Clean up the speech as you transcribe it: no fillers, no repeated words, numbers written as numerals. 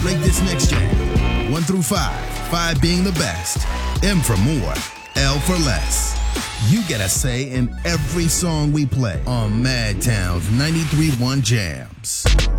rate this next jam. 1 through 5, 5 being the best, M for more, L for less. You get a say in every song we play on Madtown's 93.1 Jams.